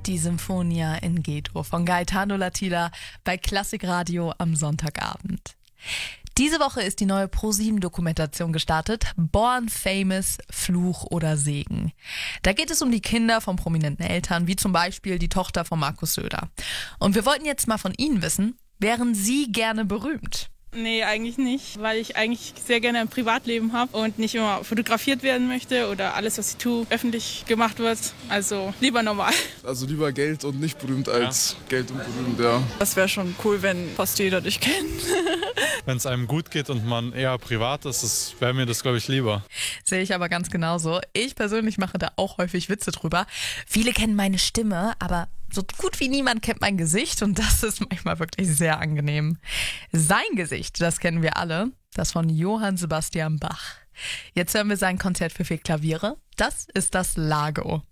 die Symphonia in G-Dur von Gaetano Latilla bei Klassikradio am Sonntagabend. Diese Woche ist die neue ProSieben-Dokumentation gestartet, Born Famous, Fluch oder Segen. Da geht es um die Kinder von prominenten Eltern, wie zum Beispiel die Tochter von Markus Söder. Und wir wollten jetzt mal von Ihnen wissen, wären Sie gerne berühmt? Nee, eigentlich nicht, weil ich eigentlich sehr gerne ein Privatleben habe und nicht immer fotografiert werden möchte oder alles, was ich tue, öffentlich gemacht wird. Also lieber normal. Also lieber Geld und nicht berühmt als Geld und berühmt, ja. Das wäre schon cool, wenn fast jeder dich kennt. Wenn es einem gut geht und man eher privat ist, wäre mir das, glaube ich, lieber. Sehe ich aber ganz genauso. Ich persönlich mache da auch häufig Witze drüber. Viele kennen meine Stimme, aber so gut wie niemand kennt mein Gesicht und das ist manchmal wirklich sehr angenehm. Sein Gesicht, das kennen wir alle, das von Johann Sebastian Bach. Jetzt hören wir sein Konzert für 4 Klaviere. Das ist das Lago.